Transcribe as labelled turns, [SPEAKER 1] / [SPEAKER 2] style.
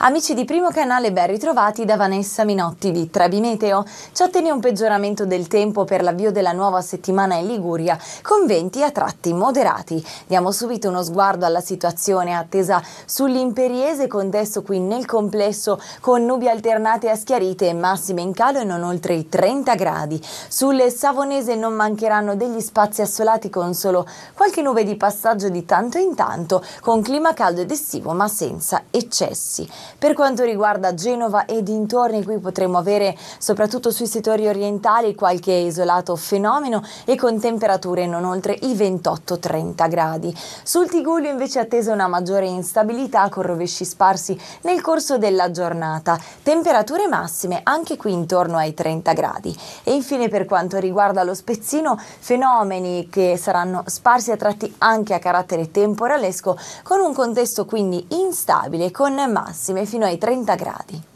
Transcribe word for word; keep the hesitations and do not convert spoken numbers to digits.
[SPEAKER 1] Amici di Primo Canale, ben ritrovati da Vanessa Minotti di Trebi Meteo. Ci attende un peggioramento del tempo per l'avvio della nuova settimana in Liguria, con venti a tratti moderati. Diamo subito uno sguardo alla situazione attesa sull'Imperiese, contesto qui nel complesso con nubi alternate a schiarite e massime in calo e non oltre i trenta gradi. Sul Savonese non mancheranno degli spazi assolati con solo qualche nube di passaggio di tanto in tanto, con clima caldo ed estivo ma senza eccessi. Per quanto riguarda Genova e dintorni, qui potremo avere soprattutto sui settori orientali qualche isolato fenomeno e con temperature non oltre i ventotto trenta gradi. Sul Tigullio invece è attesa una maggiore instabilità con rovesci sparsi nel corso della giornata, temperature massime anche qui intorno ai trenta gradi. E infine per quanto riguarda lo Spezzino, fenomeni che saranno sparsi a tratti anche a carattere temporalesco, con un contesto quindi instabile con massime fino ai trenta gradi.